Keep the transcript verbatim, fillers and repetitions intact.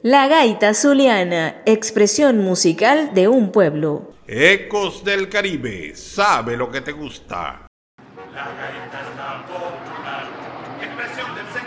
La gaita zuliana, expresión musical de un pueblo. Ecos del Caribe, sabe lo que te gusta. La gaita es la popular, expresión del